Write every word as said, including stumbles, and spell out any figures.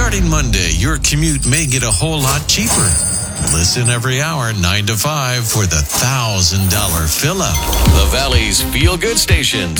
Starting Monday, your commute may get a whole lot cheaper. Listen every hour, nine to five, for the one thousand dollars fill-up. The Valley's Feel Good Station.